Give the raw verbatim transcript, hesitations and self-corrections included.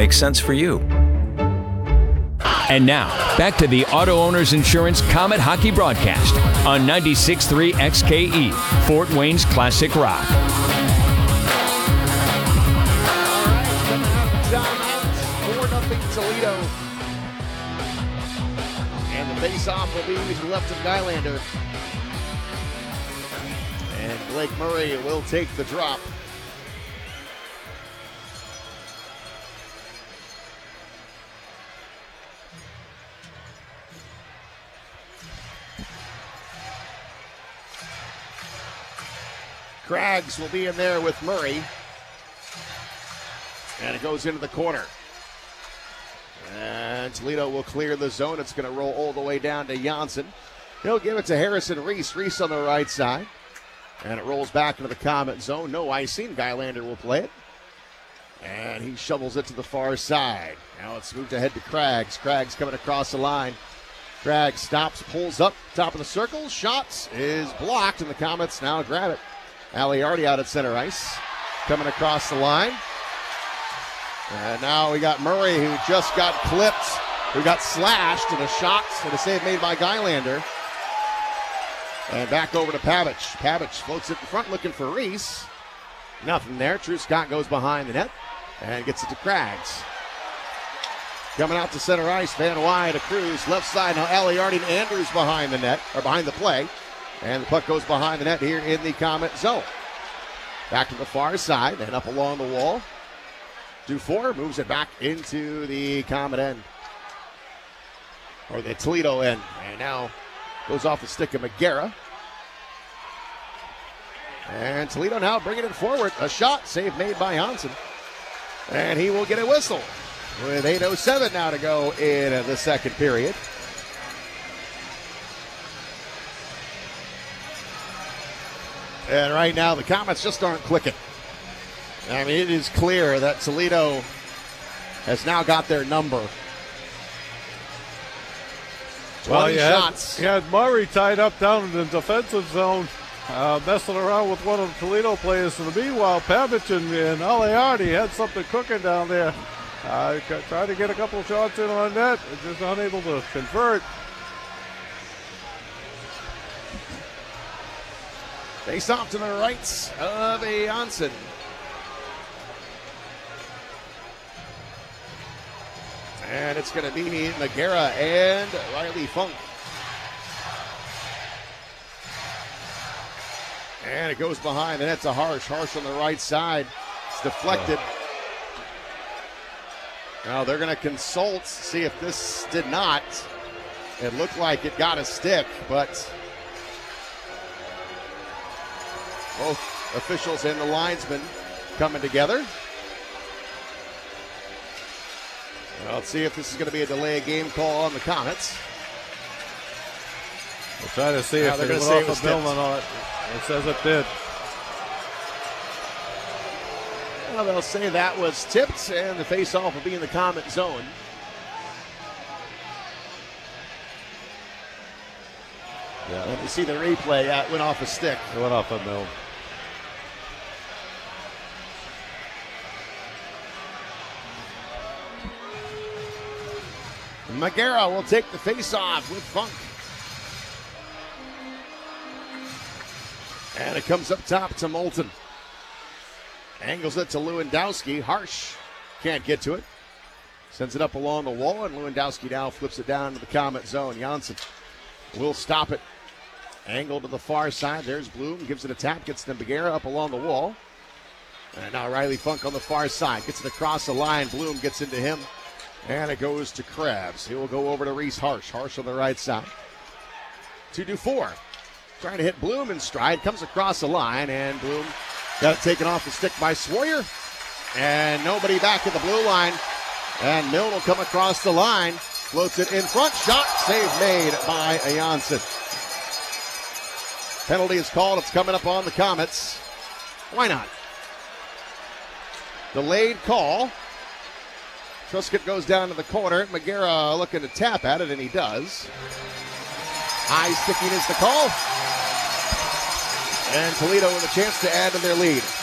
makes sense for you. And now, back to the Auto Owners Insurance Comet Hockey broadcast on ninety-six point three X K E, Fort Wayne's Classic Rock. four nothing Toledo. And the face-off will be to the left of Nylander. And Blake Murray will take the drop. Craggs will be in there with Murray. And it goes into the corner. And Toledo will clear the zone. It's going to roll all the way down to Janssen. He'll give it to Harrison Reese. Reese on the right side. And it rolls back into the Comet zone. No icing. Nylander will play it. And he shovels it to the far side. Now it's moved ahead to Craggs. Craggs coming across the line. Craggs stops, pulls up, top of the circle. Shots is blocked, and the Comets now grab it. Aliardi out at center ice. Coming across the line. And now we got Murray, who just got clipped, who got slashed, and a shot and a save made by Nylander. And back over to Pavic. Pavic floats it in front looking for Reese. Nothing there. True Scott goes behind the net and gets it to Craggs. Coming out to center ice, Van Wy to Cruz. Left side now, Aliardi and Andrews behind the net, or behind the play. And the puck goes behind the net here in the Comet zone. Back to the far side and up along the wall. Dufour moves it back into the Comet end. Or the Toledo end. And now goes off the stick of McGarrah. And Toledo now bringing it forward. A shot, save made by Hansen. And he will get a whistle with eight oh seven now to go in the second period. And right now, the Comets just aren't clicking. I mean, it is clear that Toledo has now got their number. Well, twenty you shots. Had, you had Murray tied up down in the defensive zone, uh, messing around with one of the Toledo players. In the meanwhile, Pavic and, and Aliardi had something cooking down there. Uh, tried to get a couple shots in on net, just unable to convert. Face off to the right of a Janssen. And it's going to be McGarrah and Riley Funk. And it goes behind the net to Harsh. Harsh on the right side. It's deflected. Oh. Now they're going to consult, see if this did not. It looked like it got a stick, but both officials and the linesman coming together. Well, let's see if this is going to be a delay of game call on the Comets. We'll try to see now if they're going to say a Billman on it. It says it did. Well, they'll say that was tipped, and the face-off will be in the Comet zone. Yeah. And you see the replay, yeah, it went off a stick. It went off a mill. McGarrah will take the face-off with Funk. And it comes up top to Moulton. Angles it to Lewandowski. Harsh can't get to it. Sends it up along the wall, and Lewandowski now flips it down to the Comet zone. Janssen will stop it. Angle to the far side. There's Bloom. Gives it a tap. Gets to McGarrah up along the wall. And now Riley Funk on the far side. Gets it across the line. Bloom gets into him. And it goes to Krabs. He will go over to Reese Harsh. Harsh on the right side. To Dufour. Trying to hit Bloom in stride. Comes across the line. And Bloom got it taken off the stick by Sawyer. And nobody back at the blue line. And Milne will come across the line. Floats it in front. Shot. Save made by Janssen. Penalty is called. It's coming up on the Comets. Why not? Delayed call. Truscott goes down to the corner. McGarrah looking to tap at it, and he does. High sticking is the call. And Toledo with a chance to add to their lead.